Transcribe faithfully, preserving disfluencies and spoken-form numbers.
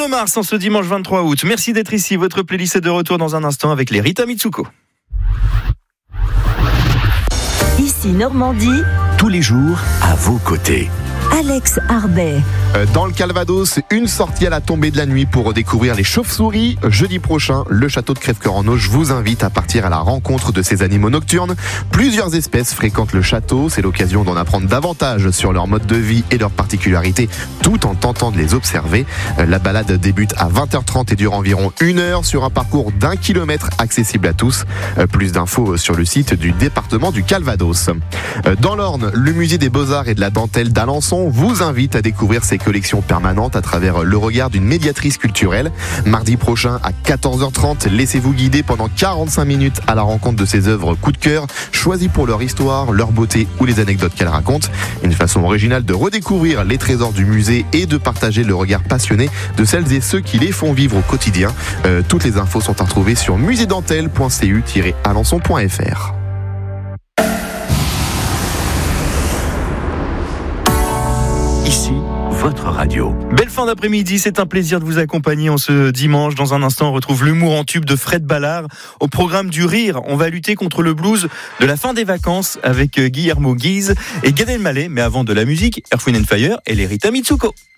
Bruno Mars en ce dimanche vingt-trois août. Merci d'être ici. Votre playlist est de retour dans un instant avec les Rita Mitsuko. Ici Normandie. Tous les jours, à vos côtés. Alex Arbet. Dans le Calvados, une sortie à la tombée de la nuit pour redécouvrir les chauves-souris. Jeudi prochain, le château de Crèvecœur-en-Auge vous invite à partir à la rencontre de ces animaux nocturnes. Plusieurs espèces fréquentent le château. C'est l'occasion d'en apprendre davantage sur leur mode de vie et leurs particularités, tout en tentant de les observer. La balade débute à vingt heures trente et dure environ une heure sur un parcours d'un kilomètre accessible à tous. Plus d'infos sur le site du département du Calvados. Dans l'Orne, le musée des Beaux-Arts et de la Dentelle d'Alençon vous invite à découvrir ses collections permanentes à travers le regard d'une médiatrice culturelle. Mardi prochain à quatorze heures trente, laissez-vous guider pendant quarante-cinq minutes à la rencontre de ses œuvres coup de cœur, choisies pour leur histoire, leur beauté ou les anecdotes qu'elle raconte. Une façon originale de redécouvrir les trésors du musée et de partager le regard passionné de celles et ceux qui les font vivre au quotidien. Euh, toutes les infos sont à retrouver sur musée dentelle point c u tiret alençon point f r. Ici, votre radio. Belle fin d'après-midi, c'est un plaisir de vous accompagner en ce dimanche. Dans un instant, on retrouve l'humour en tube de Fred Ballard. Au programme du rire, on va lutter contre le blues de la fin des vacances avec Guillermo Guise et Gad Elmaleh. Mais avant de la musique, Earth, Wind and Fire et les Rita Mitsuko.